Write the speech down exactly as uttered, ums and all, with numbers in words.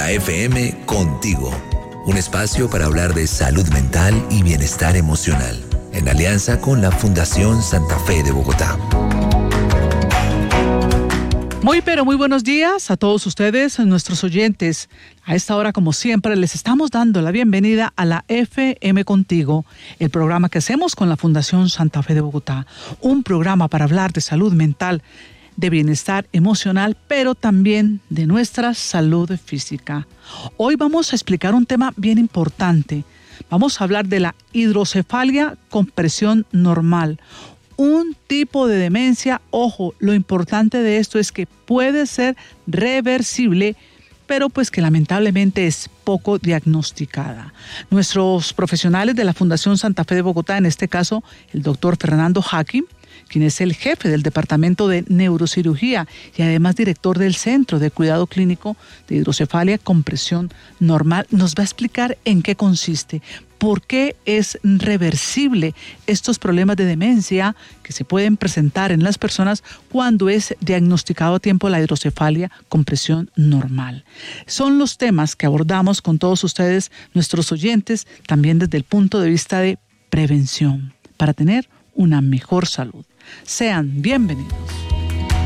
Bogotá F M contigo. Un espacio para hablar de salud mental y bienestar emocional, en alianza con la Fundación Santa Fe de Bogotá. Muy pero muy buenos días a todos ustedes, nuestros oyentes. A esta hora, como siempre, les estamos dando la bienvenida a la F M Contigo, el programa que hacemos con la Fundación Santa Fe de Bogotá. Un programa para hablar de salud mental, de bienestar emocional, pero también de nuestra salud física. Hoy vamos a explicar un tema bien importante. Vamos a hablar de la hidrocefalia con presión normal. Un tipo de demencia, ojo, lo importante de esto es que puede ser reversible, pero pues que lamentablemente es poco diagnosticada. Nuestros profesionales de la Fundación Santa Fe de Bogotá, en este caso el doctor Fernando Hakim, quien es el jefe del Departamento de Neurocirugía y además director del Centro de Cuidado Clínico de Hidrocefalia con Presión Normal, nos va a explicar en qué consiste, por qué es reversible estos problemas de demencia que se pueden presentar en las personas cuando es diagnosticado a tiempo la hidrocefalia con presión normal. Son los temas que abordamos con todos ustedes, nuestros oyentes, también desde el punto de vista de prevención, para tener una mejor salud. Sean bienvenidos.